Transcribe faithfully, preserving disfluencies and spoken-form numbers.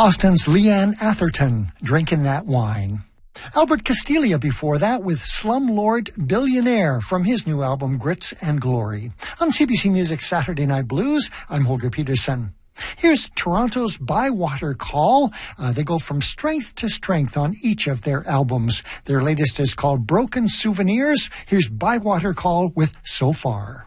Austin's Leanne Atherton, Drinking That Wine. Albert Castiglia before that with Slumlord Billionaire from his new album Grits and Glory. On C B C Music Saturday Night Blues, I'm Holger Peterson. Here's Toronto's Bywater Call. Uh, they go from strength to strength on each of their albums. Their latest is called Broken Souvenirs. Here's Bywater Call with So Far.